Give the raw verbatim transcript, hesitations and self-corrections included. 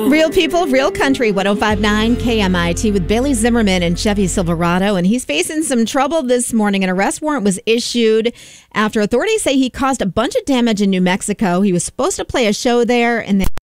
Real people, real country, one oh five point nine K M I T with Bailey Zimmerman and Chevy Silverado. And he's facing some trouble this morning. An arrest warrant was issued after authorities say he caused a bunch of damage in New Mexico. He was supposed to play a show there and then